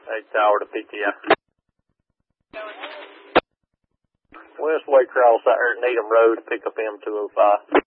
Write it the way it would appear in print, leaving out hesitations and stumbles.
Tower to PTI. West Waycross out there at Needham Road, pick up M205.